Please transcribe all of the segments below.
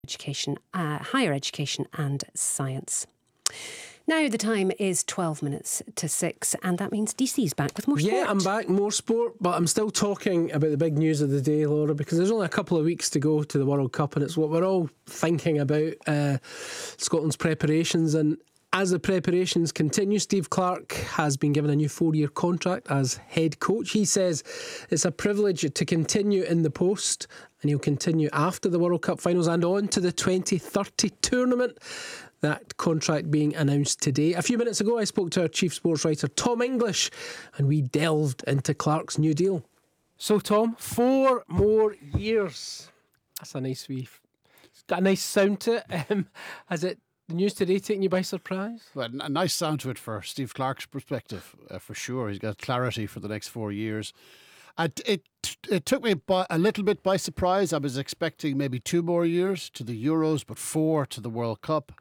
Education, Higher Education and Science. Now the time is 12 minutes to 6, and that means DC's back with more sport. Yeah, I'm back, more sport, but I'm still talking about the big news of the day, Laura, because there's only a couple of weeks to go to the World Cup, and it's what we're all thinking about, Scotland's preparations. And as the preparations continue, Steve Clarke has been given a new 4-year contract as head coach. He says it's a privilege to continue in the post, and he'll continue after the World Cup finals and on to the 2030 tournament. That contract being announced today. A few minutes ago, I spoke to our chief sports writer, Tom English, and we delved into Clarke's new deal. So, Tom, 4 more years. That's a nice it's got a nice sound to it. Has it, the news today, taken you by surprise? Well, a nice sound to it for Steve Clarke's perspective, for sure. He's got clarity for the next 4 years. It took me a little bit by surprise. I was expecting maybe 2 more years to the Euros, but 4 to the World Cup.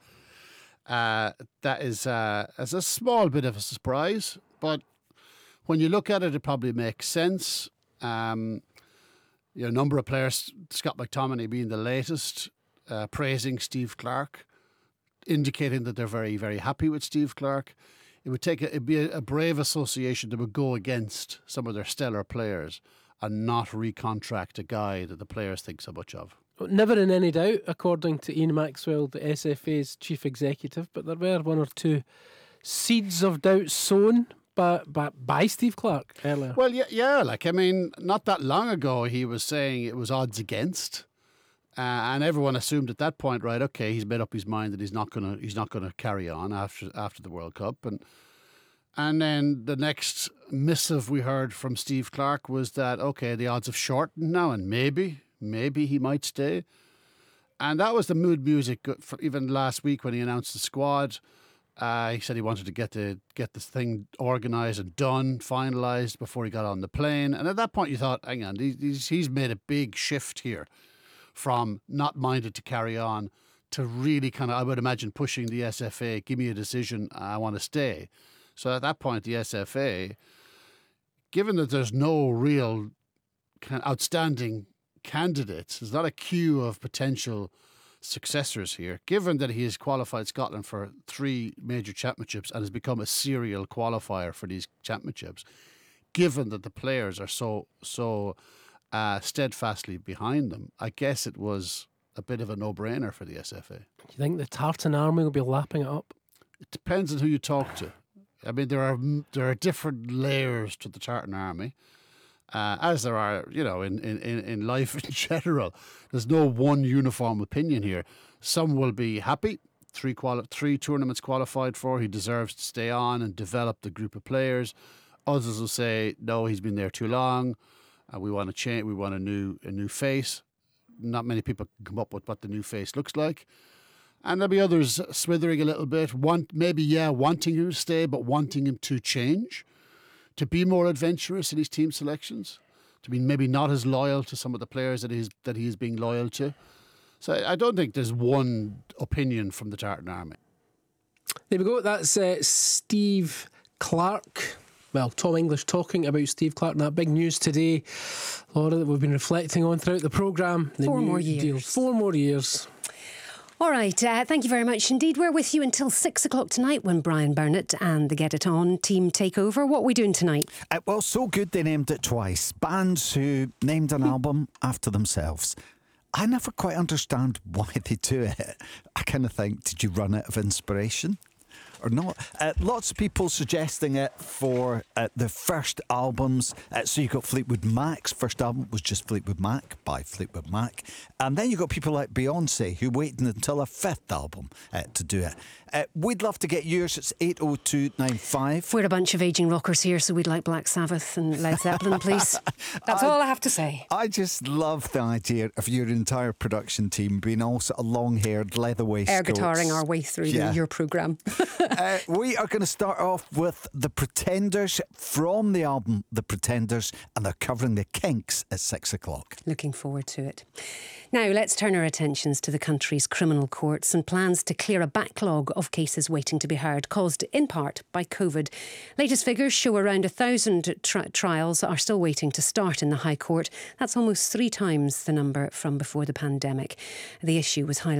That is as a small bit of a surprise, but when you look at it, it probably makes sense. A number of players, Scott McTominay being the latest, praising Steve Clarke, indicating that they're very, very happy with Steve Clarke. It'd be a brave association that would go against some of their stellar players and not recontract a guy that the players think so much of. Never in any doubt, according to Ian Maxwell, the SFA's chief executive, but there were 1 or 2 seeds of doubt sown by Steve Clarke earlier. Well, yeah, not that long ago he was saying it was odds against, and everyone assumed at that point, right? Okay, he's made up his mind that he's not gonna carry on after the World Cup, and then the next missive we heard from Steve Clarke was that okay, the odds have shortened now, and maybe he might stay. And that was the mood music for even last week when he announced the squad. He said he wanted to get this thing organised and done, finalised before he got on the plane. And at that point you thought, hang on, he's made a big shift here from not minded to carry on to really kind of, I would imagine, pushing the SFA, give me a decision, I want to stay. So at that point, the SFA, given that there's no real kind of outstanding candidates, there's not a queue of potential successors here, given that he has qualified Scotland for 3 major championships and has become a serial qualifier for these championships, given that the players are so steadfastly behind them, I guess it was a bit of a no-brainer for the SFA. Do you think the Tartan Army will be lapping it up? It depends on who you talk to. I mean, there are different layers to the Tartan Army. As there are, in life in general. There's no one uniform opinion here. Some will be happy. 3 tournaments qualified for. He deserves to stay on and develop the group of players. Others will say, no, he's been there too long. We want to change. We want a new face. Not many people can come up with what the new face looks like. And there'll be others swithering a little bit. Wanting him to stay, but wanting him to change, to be more adventurous in his team selections, to be maybe not as loyal to some of the players that he is being loyal to. So I don't think there's one opinion from the Tartan Army. There we go. That's Steve Clarke. Well, Tom English talking about Steve Clarke and that big news today, Laura, that we've been reflecting on throughout the programme. 4 more years. Deal. 4 more years. All right, thank you very much indeed. We're with you until 6 o'clock tonight when Brian Burnett and the Get It On team take over. What are we doing tonight? Well, so good they named it twice. Bands who named an album after themselves. I never quite understand why they do it. I kind of think, did you run out of inspiration? Or not. Lots of people suggesting it for the first albums. So you got Fleetwood Mac's first album was just Fleetwood Mac by Fleetwood Mac. And then you got people like Beyonce who waited until her 5th album to do it. We'd love to get yours. It's 80295. We're a bunch of ageing rockers here, so we'd like Black Sabbath and Led Zeppelin, please. That's all I have to say. I just love the idea of your entire production team being all sort of long-haired, leather waistcoats. Air guitaring our way through your programme. We are going to start off with The Pretenders from the album The Pretenders, and they're covering the Kinks at 6 o'clock. Looking forward to it. Now, let's turn our attentions to the country's criminal courts and plans to clear a backlog of cases waiting to be heard, caused in part by COVID. Latest figures show around 1,000 trials are still waiting to start in the High Court. That's almost 3 times the number from before the pandemic. The issue was highlighted